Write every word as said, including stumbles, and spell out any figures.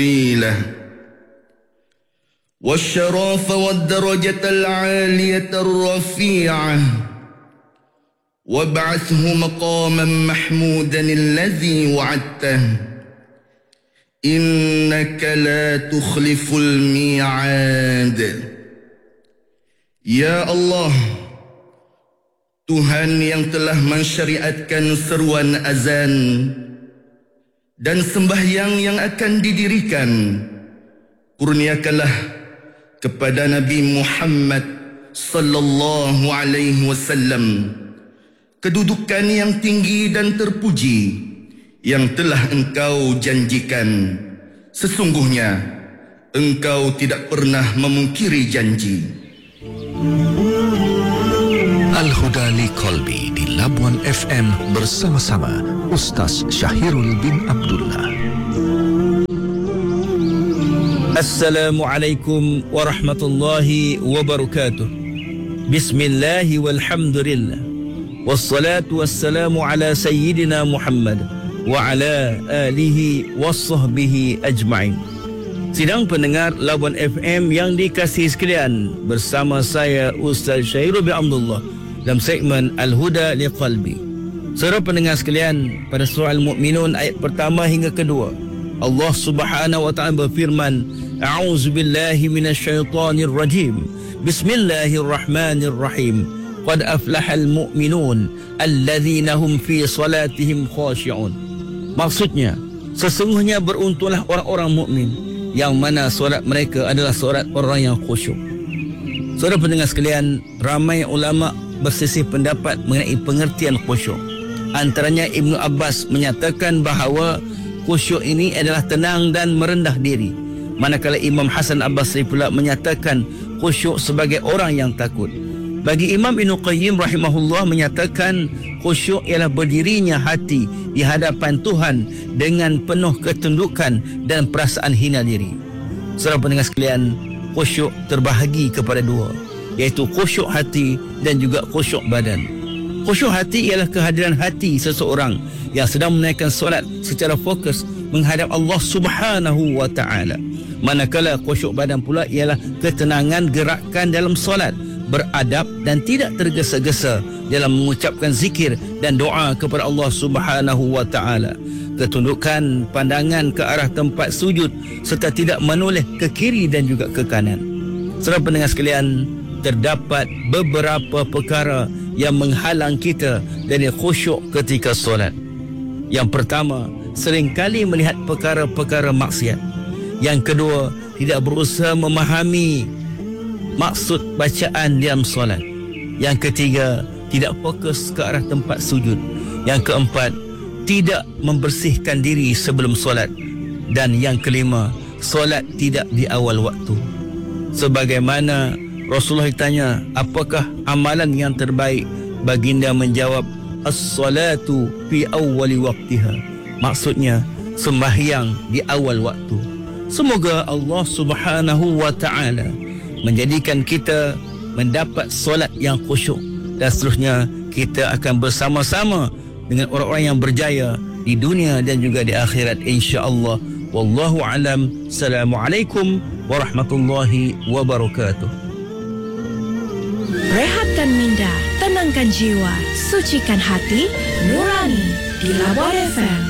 له والشرف والدرجة العالية الرفيعة وابعثه مقاما محمودا الذي وعدته إنك لا تخلف الميعاد. Ya Allah, Tuhan yang telah mensyariatkan seruan azan dan sembahyang yang akan didirikan, kurniakanlah kepada Nabi Muhammad sallallahu alaihi wasallam kedudukan yang tinggi dan terpuji yang telah Engkau janjikan. Sesungguhnya Engkau tidak pernah memungkiri janji. Al-Huda li Qalbi di Labuan F M bersama-sama Ustaz Syahirul bin Abdullah. Assalamualaikum warahmatullahi wabarakatuh. Bismillahi walhamdulillah. Wassalatu wassalamu ala sayyidina Muhammad wa ala alihi wassahbihi ajma'in. Sidang pendengar Labuan F M yang dikasihi sekalian, bersama saya Ustaz Syahirul bin Abdullah dalam segmen Al-Huda li Qalbi. Saudara pendengar sekalian, pada surah Al-Mu'minun ayat pertama hingga kedua, Allah Subhanahu wa taala berfirman, A'udzubillahi minasyaitonir rajim. Bismillahirrahmanirrahim. Qad aflahal mu'minun alladzina hum fi salatihim khashi'un. Maksudnya, sesungguhnya beruntunglah orang-orang mukmin yang mana solat mereka adalah solat orang yang khusyuk. Saudara pendengar sekalian, ramai ulama bersisih pendapat mengenai pengertian khusyuk. Antaranya Ibnu Abbas menyatakan bahawa khusyuk ini adalah tenang dan merendah diri, manakala Imam Hasan Al-Basri pula menyatakan khusyuk sebagai orang yang takut. Bagi Imam Ibnu Qayyim rahimahullah menyatakan khusyuk ialah berdirinya hati di hadapan Tuhan dengan penuh ketundukan dan perasaan hina diri. Saudara pendengar sekalian, khusyuk terbahagi kepada dua, iaitu khusyuk hati dan juga khusyuk badan. Khusyuk hati ialah kehadiran hati seseorang yang sedang menaikkan solat secara fokus menghadap Allah Subhanahu wa taala. Manakala khusyuk badan pula ialah ketenangan gerakan dalam solat, beradab dan tidak tergesa-gesa dalam mengucapkan zikir dan doa kepada Allah Subhanahu wa taala. Ketundukan pandangan ke arah tempat sujud serta tidak menoleh ke kiri dan juga ke kanan. Saudara pendengar sekalian, terdapat beberapa perkara yang menghalang kita dari khusyuk ketika solat. Yang pertama, seringkali melihat perkara-perkara maksiat. Yang kedua, tidak berusaha memahami maksud bacaan dalam solat. Yang ketiga, tidak fokus ke arah tempat sujud. Yang keempat, tidak membersihkan diri sebelum solat. Dan yang kelima, solat tidak di awal waktu. Sebagaimana Rasulullah ditanya, apakah amalan yang terbaik? Baginda menjawab, as-salatu fi awwali waqtiha. Maksudnya, sembahyang di awal waktu. Semoga Allah Subhanahu wa taala menjadikan kita mendapat solat yang khusyuk, dan seterusnya kita akan bersama-sama dengan orang-orang yang berjaya di dunia dan juga di akhirat, insya-Allah. Wallahu alam. Assalamualaikum warahmatullahi wabarakatuh. Rehatkan minda, tenangkan jiwa, sucikan hati, nurani di Labuan F M.